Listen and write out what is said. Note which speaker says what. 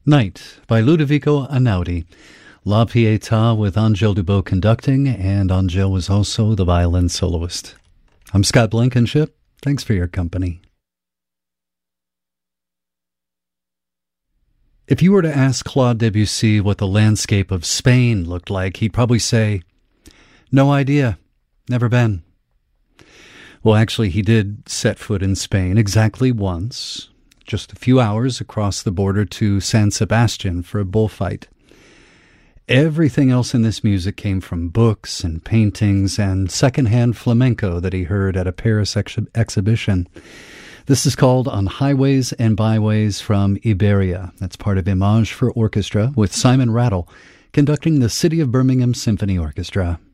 Speaker 1: Night by Ludovico Einaudi. La Pietà with Angel Dubot conducting, and Angel was also the violin soloist. I'm Scott Blankenship. Thanks for your company. If you were to ask Claude Debussy what the landscape of Spain looked like, he'd probably say, "No idea. Never been." Well, actually, he did set foot in Spain exactly once, just a few hours across the border to San Sebastian for a bullfight. Everything else in this music came from books and paintings and secondhand flamenco that he heard at a Paris exhibition. This is called On Highways and Byways from Iberia. That's part of Image for Orchestra with Simon Rattle conducting the City of Birmingham Symphony Orchestra.